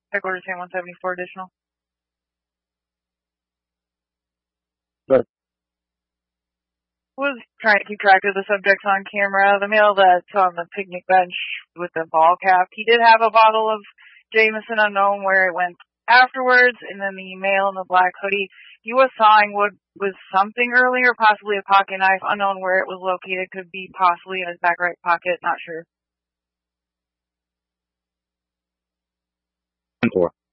Headquarters 174 additional. But Was trying to keep track of the subjects on camera. The male that's on the picnic bench with the ball cap, he did have a bottle of Jameson unknown where it went afterwards, and then the male in the black hoodie, he was sawing wood with something earlier, possibly a pocket knife, unknown where it was located, could be possibly in his back right pocket, not sure. 4.